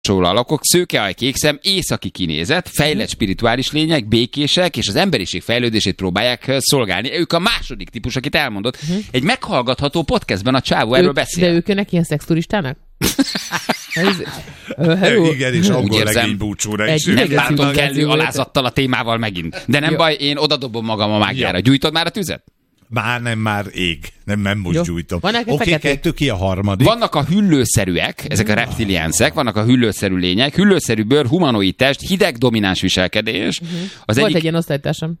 alakok, szőkeaj, kékszem, északi kinézet, fejlett spirituális lények, békések, és az emberiség fejlődését próbálják szolgálni. Ők a második típus, akit elmondott. Egy meghallgatható podcastben a csávó erről beszél. De ők önnek ilyen szexturistának? Igen, és angol legény búcsúra is. Nem látom kellő alázattal a témával megint. De nem baj, én odadobom magam a mágiára. Gyújtod már a tüzet? Már ég. Nem most gyújtom. Oké, kettő ki a harmadik. Vannak a hüllőszerűek, ezek a reptiliensek, vannak a hüllőszerű lények, hüllőszerű bőr, humanoid test, hideg domináns viselkedés. Volt egy ilyen osztálytársam.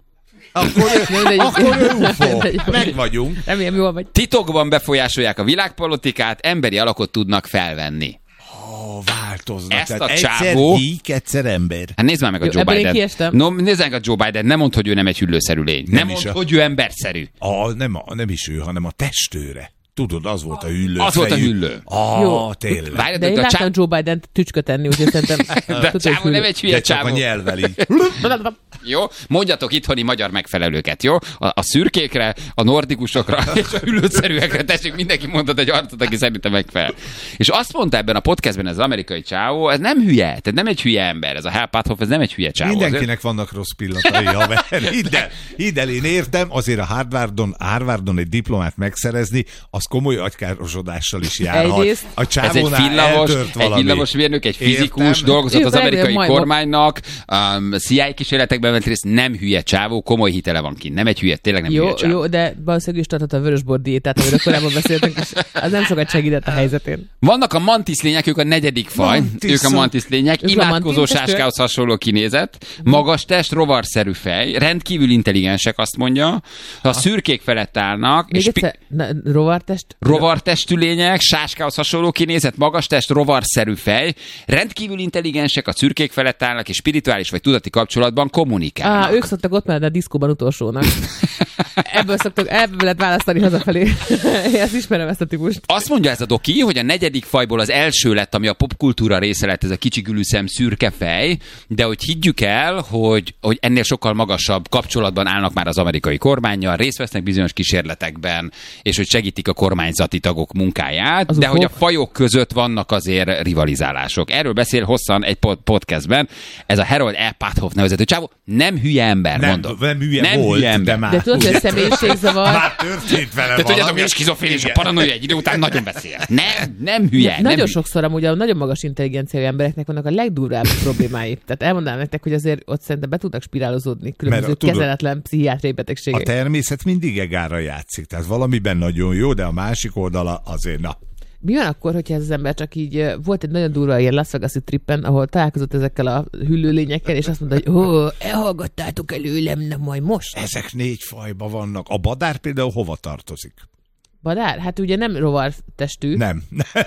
Akkor ő UFO. Meg vagyunk. Remélem, jól vagy. Titokban befolyásolják a világpolitikát, emberi alakot tudnak felvenni. Változnak. Ezt a egyszer csávó... gyík, egyszer ember. Hát nézd már meg a Joe Biden. No, nézd meg a Joe Biden, nem mondd, hogy ő nem egy hüllőszerű lény. Nem mondd, hogy ő emberszerű. Nem is ő, hanem a testőre. Tudod, az volt a hüllő. Az volt a hüllő. Jó, tényleg. Várj, de én láttam Joe Biden tücsköt enni, úgyhogy szerintem... De a csávó nem egy hülye csávó. Csak a nyelveli. Jó? Mondjatok itthoni magyar megfelelőket, jó? A szürkékre, a nordikusokra és a hüllőszerűekre tessék, mindenki mondhat egy arcot, aki szerintem megfelel. És azt mondta ebben a podcastben ez az amerikai csávó, ez nem hülye, tehát nem egy hülye ember, ez a Hal Puthoff, ez nem egy hülye csávó. Mindenkinek vannak rossz pillanatai, haver. Hidd el, én értem, azért a Harvardon egy diplomát megszerezni, az komoly agykárosodással is járhat. A csávónál eltört valami. Egy villamosmérnök, egy fizikus, dolgozott az amerikai kormánynak, CIA kísérletekben vett részt, nem hülye csávó, komoly hitele van kint. Nem egy hülye, tényleg nem hülye csávó. Jó, de valószínűleg is tartott a vörösbor diétát, amiről korábban beszéltünk, és az nem sokat segített a helyzetén. Vannak a mantiszlények, ők a negyedik faj. Ők a mantiszlények, imádkozó sáskához hasonló kinézet, magas test, rovarszerű fej, rendkívül intelligensek, azt mondja. A szürkék felett állnak. Rovartestű lények, sáskához hasonló kinézet, magas test, rovarszerű fej, rendkívül intelligensek, a szürkék felett állnak, és spirituális vagy tudati kapcsolatban kommunikálnak. Ők szoktak ott menni a diszkóban utolsónak. Ebből lehet választani hazafelé. Ezt ismerem, ezt a típust. Azt mondja ez a doki, hogy a negyedik fajból az első lett, ami a popkultúra része lett, ez a kicsi gülüszem szürke fej, de hogy higgyük el, hogy ennél sokkal magasabb kapcsolatban állnak már az amerikai kormánnyal, részt vesznek bizonyos kísérletekben, és hogy segítik a kormányzati tagok munkáját, de hogy a fajok között vannak azért rivalizálások. Erről beszél hosszan egy podcastben. Ez a Harold E. Puthoff nevezető csávó nem hülye ember, mondom. Nem hülye volt, hülye ember. De tudod, hogy a személyiségzavar... Már történt vele valami. De tudjátok, hogy a skizofrén és a paranoia egy idő után nagyon beszél. Nem hülye. Nagyon sokszor amúgy a nagyon magas intelligenciájú embereknek vannak a legdurvább problémái. Tehát elmondanám nektek, hogy azért ott szerintem be tudnak spirálozódni különböző kezeletlen pszichiátriai betegségek. A természet mindig egára játszik. Tehát valamiben nagyon jó, de a másik oldala azért Mi van akkor, hogyha ez az ember csak így volt egy nagyon durva ilyen Las Vegas-i trippen, ahol találkozott ezekkel a hüllőlényekkel, és azt mondta, hogy elhallgattátok előlem, nem majd most. Ezek 4 fajban vannak. A badár például hova tartozik? Badár? Hát ugye nem rovartestű. Nem.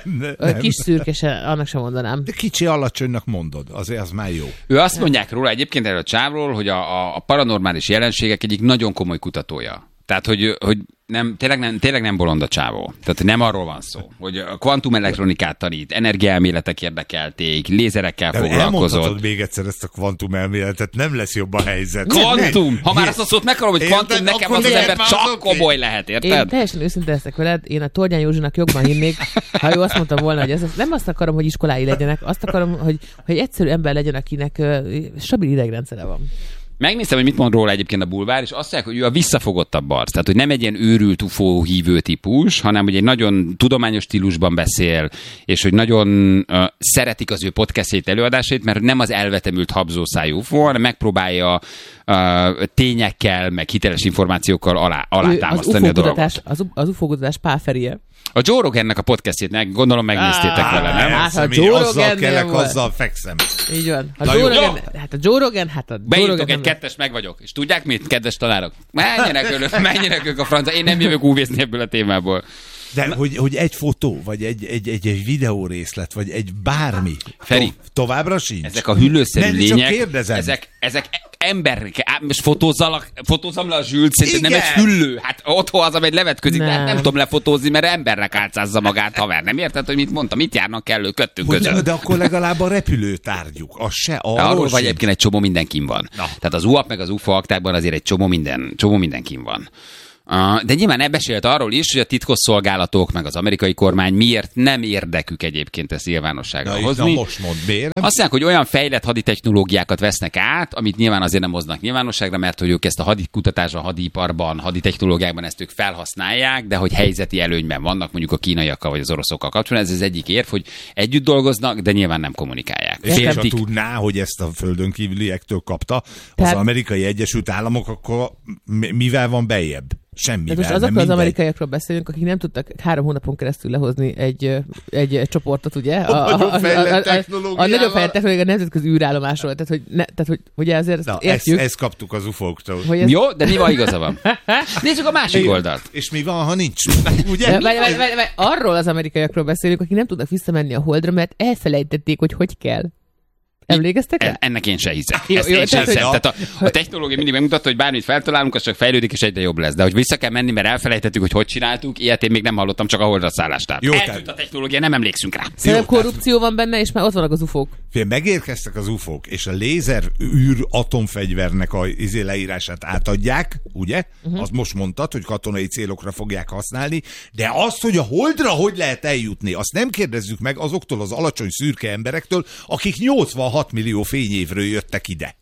Kis szürkesen, annak sem mondanám. De kicsi alacsonynak mondod, azért az már jó. Ő azt mondják róla egyébként erről a csávról, hogy a paranormális jelenségek egyik nagyon komoly kutatója. Tehát, hogy tényleg nem bolond a csávó. Tehát nem arról van szó, hogy a kvantumelektronikát tanít, energiaelméletek érdekelték, lézerekkel foglalkozott. Elmondhatod még egyszer ezt a kvantumelméletet, nem lesz jobb a helyzet. Kvantum! Ha már azt a szót meghalom, hogy kvantum, nekem az ember csak komoly lehet, érted? Én teljesen őszinte leszek veled, én a Tornyán Józsinak jobban hinnék, ha ő azt mondta volna, hogy nem azt akarom, hogy iskolái legyenek, azt akarom, hogy egy egyszerű ember legyen, akinek stabil idegrendszere van. Megnéztem, hogy mit mond róla egyébként a bulvár, és azt mondják, hogy ő a visszafogottabb arc. Tehát, hogy nem egy ilyen őrült UFO hívő típus, hanem hogy egy nagyon tudományos stílusban beszél, és hogy nagyon szeretik az ő podcastjét, előadásait, mert nem az elvetemült habzószájú UFO, hanem megpróbálja tényekkel, meg hiteles információkkal alátámasztani a dolgot. Az UFO-kutatás Pál Ferie. A Joe Rogannek a podcastjét gondolom megnéztétek vele, nem? Azzal kellek, azzal fekszem. Így van. A Joe Rogan. Beírtok egy 2-est, meg vagyok. És tudják mit, kedves tanárok? Menjenek ők a francia. Én nem jövök úvészni ebből a témából. De hogy egy fotó, vagy egy videórészlet, vagy egy bármi. Feri, továbbra sincs. Ezek a hüllőszerű lények, ezek emberek. Most fotózzam le a Zsült, szerintem nem egy hüllő. Hát otthon az, amely levetközik, de hát nem tudom lefotózni, mert embernek álcázza magát, haver. Nem érted, hogy mit mondtam? Mit járnak kellő köttünk között? De akkor legalább a repülőtárgyuk, az se arról vagy egyébként egy csomó mindenkin van. Tehát az UAP meg az UFO aktákban azért egy csomó minden kim van. De nyilván beszélt arról is, hogy a titkosszolgálatok meg az amerikai kormány miért nem érdekük egyébként ezt nyilvánosságra hozni. Most mondd, miért? Azt mondják, hogy olyan fejlett haditechnológiákat vesznek át, amit nyilván azért nem hoznak nyilvánosságra, mert hogy ők ezt a hadikutatásban, hadiparban, haditechnológiákban ezt ők felhasználják, de hogy helyzeti előnyben vannak mondjuk a kínaiakkal vagy az oroszokkal kapcsolatban. Ez az egyik érv, hogy együtt dolgoznak, de nyilván nem kommunikálják. És ha tudná, hogy ezt a földön kívüliektől kapta az Amerikai Egyesült Államok, akkor mivel van bejebb? Semmivel. Most azokról az amerikaiakról beszélünk, akik nem tudtak 3 hónapon keresztül lehozni egy csoportot, ugye? A nagyobb fejlett technológia nemzetközi űrállomásról. Tehát, hogy ugye azért értjük. Ezt kaptuk az UFO-któl. Jó, de mi van, igaza van? Nézzük a másik oldalt. És mi van, ha nincs? Ugye? Arról az amerikaiakról beszélünk, akik nem tudnak visszamenni a Holdra, mert elfelejtették, hogy kell. Emlékeztek el? Ennek én se hiszek. Tehát a technológia mindig megmutatta, hogy bármit feltalálunk, az csak fejlődik, és egyre jobb lesz. De hogy vissza kell menni, mert elfelejtettük, hogy csináltuk, ilyet én még nem hallottam, csak a Holdra szállást. Eltűnt a technológia, nem emlékszünk rá. Szerintem korrupció van benne, és már ott vannak az UFO-k. Megérkeztek az UFO-k, és a lézer űr atomfegyvernek a leírását átadják, ugye? Azt most mondtad, hogy katonai célokra fogják használni, de azt, hogy a Holdra hogy lehet eljutni, azt nem kérdezzük meg azoktól az alacsony szürke emberektől, akik 86 millió fényévről jöttek ide.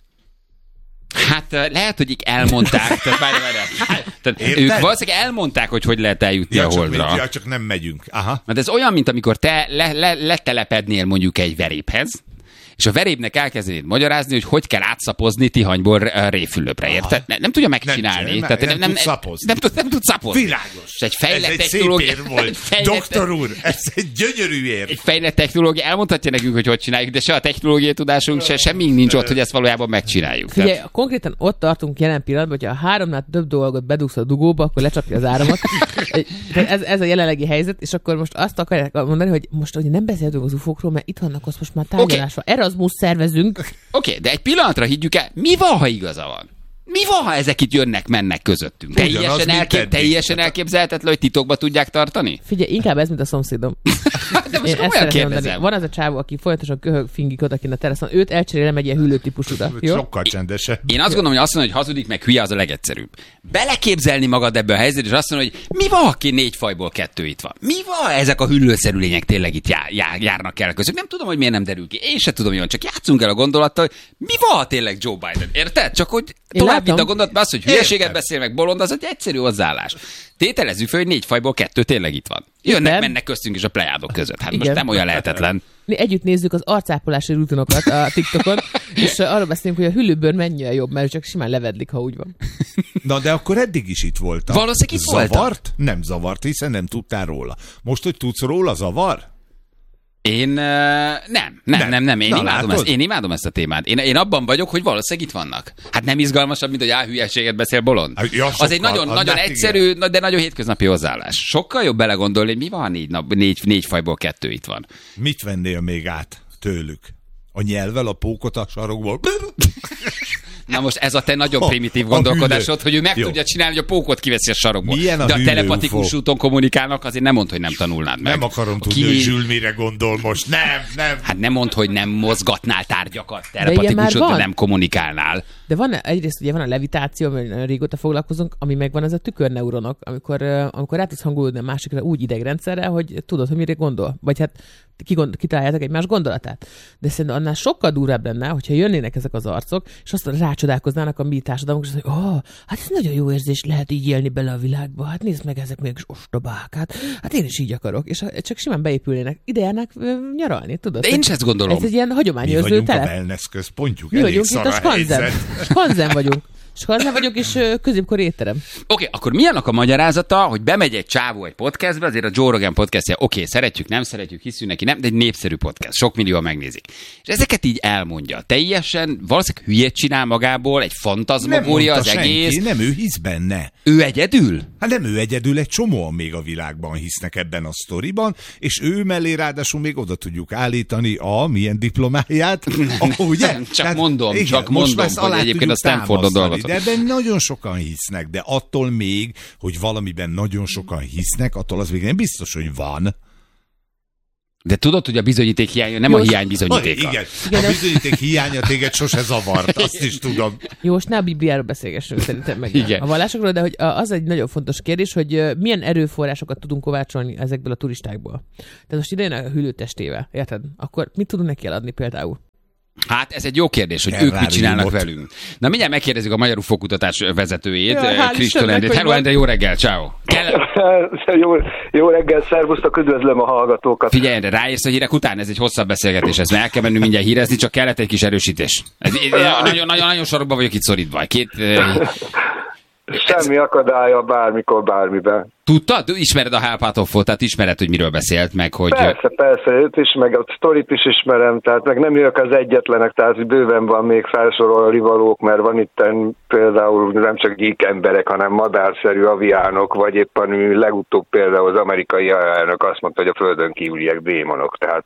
Hát lehet, hogy elmondták, tehát ők valószínűleg elmondták, hogy lehet eljutni a Holdra. Csak nem megyünk. Aha. Mert ez olyan, mint amikor te letelepednél mondjuk egy veréphez, és a verébnek elkezdenéd magyarázni, hogy kell átszapozni Tihanyból Réfülöpre, érted? Nem tudja megcsinálni. Nem tud szapozni. Nem tud szapozni. Világos. Egy fejlett ez technológia. Egy szép ér volt. Doktor úr, ez egy gyönyörű ér. Egy fejlett technológia elmondhatja nekünk, hogy csináljuk, de se a technológiai tudásunk, semmi nincs ott, hogy ezt valójában megcsináljuk. Figyelj, konkrétan ott tartunk jelen pillanatban, hogyha a 3-nál több dolgot bedugsz a dugóba, akkor lecsapja az áramot. Ez a jelenlegi helyzet, és akkor most azt akarják mondani, hogy most hogy nem beszéltünk az UFO-król, mert itt vannak most már tárgyalásra. Erasmus szervezünk. Oké, de egy pillanatra higgyük el, mi van, ha igaza van? Mi van, ha ezek itt jönnek-mennek közöttünk? Teljesen elképzelhetetlen, hogy titokba tudják tartani? Figyelj, inkább ez, mint a szomszédom. De most komolyan kérdezem. Van az a csávó, aki folyamatosan köhög, fingik odakin a teraszon. Őt elcserélem egy ilyen hűlőtípusúra. Sokkal csendesebb. Én azt gondolom, hogy azt mondani, hogy hazudik, meg hülye, az a legegyszerűbb. Beleképzelni magad ebbe a helyzetbe, és azt mondani, hogy mi van, aki 4 fajból 2 itt van? Mi van, ezek a hüllőszerű lények tényleg itt járnak el közük? Nem tudom, hogy miért nem derül ki. Én se tudom, hogy csak játszunk el a gondolattal, hogy mi van tényleg Joe Biden? Érted? Csak hogy tovább itt a gondolatban az, hogy hülyeséget beszél, meg bolond, az egy egyszerű hozzáállás. Tételezzük fel, hogy 4 fajból 2 tényleg itt van. Mennek köztünk is a plejádok között. Hát most nem olyan lehetetlen. Mi együtt nézzük az arcápolási rutinokat a TikTokon, és arról beszélünk, hogy a hüllőbőr mennyire jobb, mert csak simán levedlik, ha úgy van. Na, de akkor eddig is itt voltam. Valószínűleg itt voltam. Zavart? Nem zavart, hiszen nem tudtál róla. Most, hogy tudsz róla, zavar? Én nem. Én imádom ezt a témát. Én abban vagyok, hogy valószínűleg itt vannak. Hát nem izgalmasabb, mint hogy hülyeséget beszél bolond. Ja, az egy nagyon egyszerű, de nagyon hétköznapi hozzáállás. Sokkal jobb belegondolni, hogy mi van, 4 fajból 2 itt van. Mit vennél még át tőlük? A nyelvvel, a pókot a sarokból? Na most ez a te nagyon primitív gondolkodásod, hogy ő meg tudja csinálni, hogy a pókot kiveszi a sarokból. Milyen de a telepatikus úton kommunikálnak, azért nem mondd, hogy nem tanulnád meg. Nem akarom tudni, hogy Zsül mire gondol most. Nem. Hát nem mondd, hogy nem mozgatnál tárgyakat telepatikus úton, nem kommunikálnál. De van egyrészt ugye van a levitáció, amivel régóta foglalkozunk, ami megvan az a tükörneuronok, amikor rá tudsz hangolódni a másikra úgy idegrendszerre, hogy tudod, hogy mire gondol. Vagy hát kitaláljátok egymás gondolatát. De szerintem annál sokkal durvább lenne, hogyha jönnének ezek az arcok, és azt rácsodálkoznának a mi társadalmunk, és azt mondja, hát ez nagyon jó érzés, lehet így élni bele a világba, hát nézd meg, ezek még ostobák, hát én is így akarok, és csak simán beépülnének, ide járnak nyaralni, tudod? De én sem ezt gondolom. Ez egy ilyen hagyományőrző telep. Mi vagyunk a wellness központjuk, mi vagyunk itt a Skanzen vagyunk. Skanzen vagyok, és középkori étterem. Oké, akkor mi annak a magyarázata, hogy bemegy egy csávó egy podcastbe, azért a Joe Rogan podcastja, szeretjük, nem szeretjük, hiszünk neki, nem, de egy népszerű podcast, sok millióan megnézik. És ezeket így elmondja. Teljesen valószínűleg hülyét csinál magából, egy fantazmagória az senki, egész. Nem, ő hisz benne. Ő egyedül? Hát nem ő egyedül, egy csomóan még a világban hisznek ebben a sztoriban, és ő mellé ráadásul még oda tudjuk állítani milyen diplomáját. Ugye? Csak mondom, hogy egyébként a Stanfordon dolgozott. De ebben nagyon sokan hisznek, de attól még, hogy valamiben nagyon sokan hisznek, attól az még nem biztos, hogy van. De tudod, hogy a bizonyíték hiánya nem a hiány bizonyítéka. Igen, a bizonyíték hiánya téged sose zavart, azt is tudom. Jó, most ne a Bibliáról beszélgessünk szerintem meg a vallásokról, de hogy az egy nagyon fontos kérdés, hogy milyen erőforrásokat tudunk kovácsolni ezekből a turistákból. Tehát most ide jön a hűlőtestével, érted? Akkor mit tudunk neki eladni például? Hát ez egy jó kérdés, hogy ők mit csinálnak velünk. Na mindjárt megkérdezzük a Magyar UFO-kutatás vezetőjét, Kristóf Endrét. Hello, Endre, jó reggel, ciao. Jó reggel, szervusztok, üdvözlöm a hallgatókat. Figyelj, Endre, ráérsz a hírek után, ez egy hosszabb beszélgetés, ezt el kell mennünk mindjárt hírezni, csak kellett egy kis erősítés. Nagyon sorokban vagyok itt szorítva. Semmi akadálya bármikor, bármiben. Tudtad? Ismered a Hálpátoffot, tehát ismered, hogy miről beszélt, meg hogy... Persze, őt is, meg a sztorit is ismerem, tehát meg nem ők az egyetlenek, tehát bőven van még felsorolni valók, mert van itt például nem csak geek emberek, hanem madárszerű aviánok, vagy éppen legutóbb például az amerikai elnök azt mondta, hogy a földön kívüliek démonok, tehát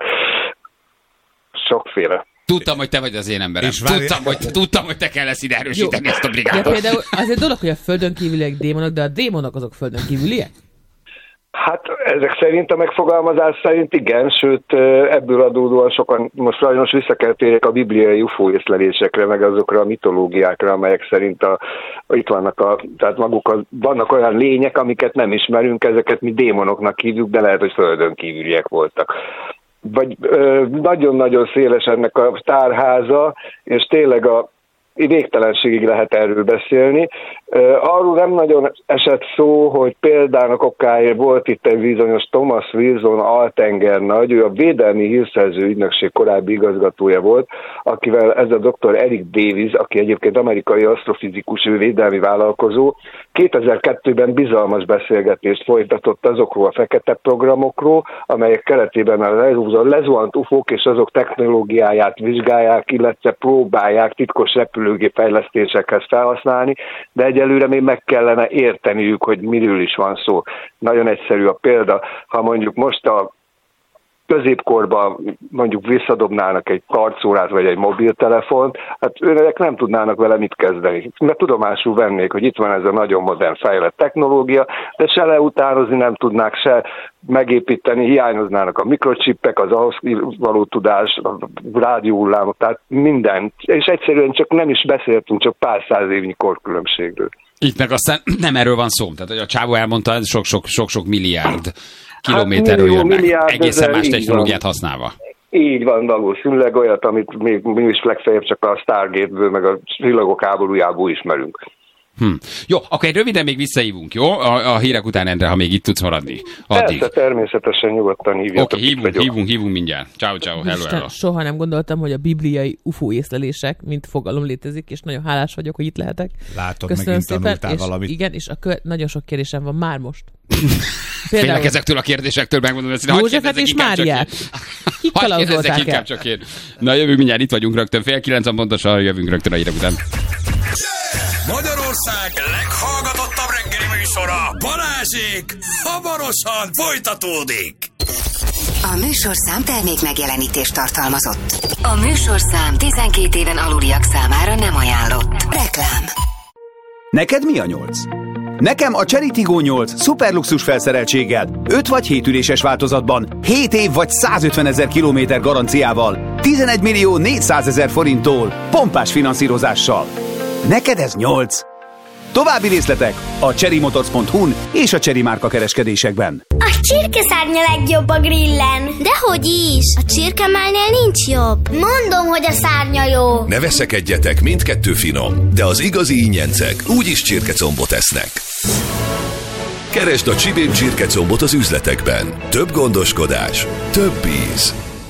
sokféle. Tudtam, hogy te vagy az én emberem. Tudtam, hogy te kell lesz ide erősíteni ezt a brigátot. De például azért dolog, hogy a földön kívüliek démonok, de a démonok azok földön kívüliek? Hát ezek szerint, a megfogalmazás szerint igen, sőt ebből adódóan sokan, most sajnos vissza kell térjek a bibliai UFO észlelésekre, meg azokra a mitológiákra, amelyek szerint itt vannak tehát vannak olyan lények, amiket nem ismerünk, ezeket mi démonoknak hívjuk, de lehet, hogy földön kívüliek voltak. Vagy nagyon-nagyon széles ennek a tárháza, és tényleg végtelenségig lehet erről beszélni. Arról nem nagyon esett szó, hogy példának okáért volt itt egy bizonyos Thomas Wilson altengernagy, ő a Védelmi Hírszerző Ügynökség korábbi igazgatója volt, akivel ez a dr. Eric Davis, aki egyébként amerikai asztrofizikus, ő védelmi vállalkozó, 2002-ben bizalmas beszélgetést folytatott azokról a fekete programokról, amelyek keretében a lezuhant UFO-k és azok technológiáját vizsgálják, illetve próbálják titkos repülőgép fejlesztésekhez felhasználni, de egyelőre még meg kellene érteniük, hogy miről is van szó. Nagyon egyszerű a példa, ha mondjuk most a középkorban mondjuk visszadobnának egy karcórát vagy egy mobiltelefont, hát őnek nem tudnának vele mit kezdeni. Mert tudomásul vennék, hogy itt van ez a nagyon modern fejlett technológia, de se leutánozni nem tudnák, se megépíteni, hiányoznának a mikrochippek, az ahhoz való tudás, a rádióhullámok, tehát minden. És egyszerűen csak nem is beszéltünk, csak pár száz évnyi korkülönbségről. Itt meg aztán nem erről van szó. Tehát, hogy a csávó elmondta, ez sok milliárd kilométerről jönnek, egészen más technológiát használva. Így van, valószínűleg olyat, amit még mi is legfeljebb csak a Stargate-ből, meg a csillagok háborújából ismerünk. Jó, akkor egy röviden még visszahívunk, jó? A hírek után, Endre, ha még itt tudsz maradni. Addig. Persze, természetesen nyugodtan hívjatok. Oké, hívunk mindjárt. Ciao, hello. Soha nem gondoltam, hogy a bibliai UFO észlelések, mint fogalom létezik, és nagyon hálás vagyok, hogy itt lehetek. Látod, köszönöm megint szépen, tanultál valamit. Igen, és nagyon sok kérdésem van már most. Félek ezektől a kérdésektől, megmondom ezt. Józsefet és Máriát. Kik kalauzolták el? Csak én. Na, jövünk mindjárt, itt vagyunk rögtön. 8:30 pontosan jövünk rögtön a hírek után. Magyarország leghallgatottabb reggeli műsora, Balázsék, hamarosan folytatódik. A műsorszám termék megjelenítést tartalmazott. A műsorszám 12 éven aluliak számára nem ajánlott. Reklám. Neked mi a 8? Nekem a Chery Tiggo 8 szuperluxus felszereltséggel, 5 vagy 7 üléses változatban, 7 év vagy 150 000 kilométer garanciával, 11 400 000 forinttól, pompás finanszírozással. Neked ez 8. További részletek a cherrymotors.hu-n és a Chery márka kereskedésekben. A csirkeszárnya legjobb a grillen. Dehogy is! A csirkemálnél nincs jobb. Mondom, hogy a szárnya jó. Ne veszekedjetek, mindkettő finom, de az igazi ingyencek úgyis csirkecombot esznek. Keresd a Csibén csirkecombot az üzletekben. Több gondoskodás, több íz.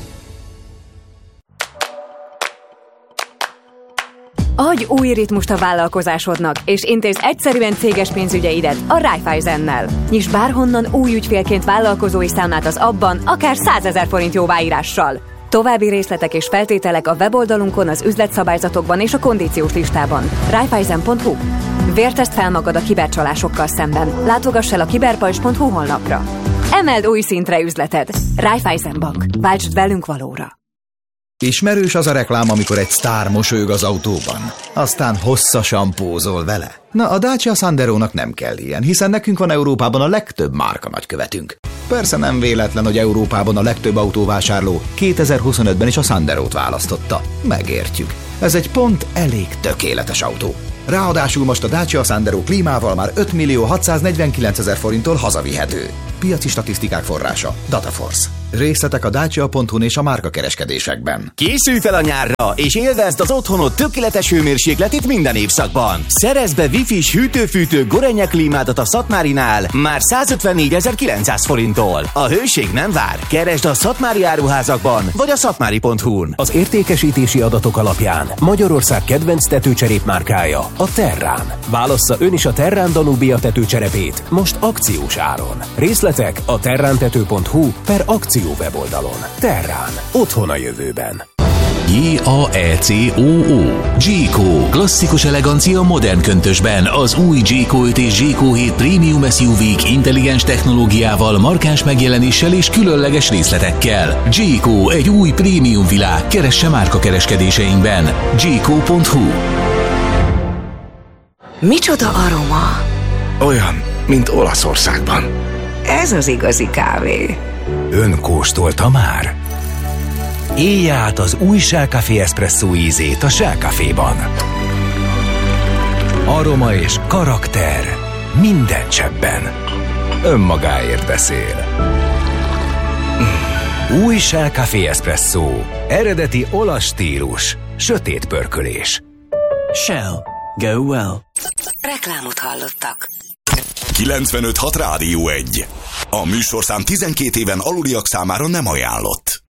Adj új ritmust a vállalkozásodnak, és intézz egyszerűen céges pénzügyeidet a Raiffeisennel. Nyiss bárhonnan új ügyfélként vállalkozói számlát az abban, akár 100 000 forint jóváírással. További részletek és feltételek a weboldalunkon, az üzletszabályzatokban és a kondíciós listában. Raiffeisen.hu. Vértezd fel magad a kibercsalásokkal szemben. Látogass el a kiberpajzs.hu honlapra. Emeld új szintre üzleted. Raiffeisen Bank. Váltsd velünk valóra. Ismerős az a reklám, amikor egy sztár mosolyog az autóban, aztán hosszasan pózol vele. Na, a Dacia Sanderónak nem kell ilyen, hiszen nekünk van Európában a legtöbb márka nagykövetünk. Persze nem véletlen, hogy Európában a legtöbb autóvásárló 2025-ben is a Sanderót választotta. Megértjük. Ez egy pont elég tökéletes autó. Ráadásul most a Dacia Sandero klímával már 5.649.000 forinttól hazavihető. Piaci statisztikák forrása Dataforce. Részletek a dacia.hu-n és a márkakereskedésekben. Készülj fel a nyárra, és élvezd az otthonod tökéletes hőmérsékletét minden évszakban. Szerezd be Wi-Fi-s hűtő-fűtő Gorenje klímádat a Szatmárinál már 154.900 forinttól. A hőség nem vár. Keresd a szatmári áruházakban, vagy a szatmári.hu-n. Az értékesítési adatok alapján Magyarország kedvenc tetőcserépmárkája a Terrán. Válassza ön is a Terrán Danubia tetőcserepét most akciós áron. Részletek a terrántető.hu/akció weboldalon. Terrán. Otthon a jövőben. J-A-E-C-O-O. G-Co. Klasszikus elegancia modern köntösben. Az új G-Co 5 és G-Co 7 Premium SUV-k intelligens technológiával, markáns megjelenéssel és különleges részletekkel. G-Co egy új prémium világ. Keresse márkakereskedéseinkben. G-Co.hu. Micsoda aroma? Olyan, mint Olaszországban. Ez az igazi kávé. Ön kóstolta már? Élje át az új Shell Café Espresso ízét a Shell Caféban. Aroma és karakter minden cseppben. Önmagáért beszél. Új Shell Café Espresso. Eredeti olasz stílus. Sötét pörkölés. Shell. Go well. Reklámot hallottak. 95.6 Rádió 1. A műsorszám 12 éven aluliak számára nem ajánlott.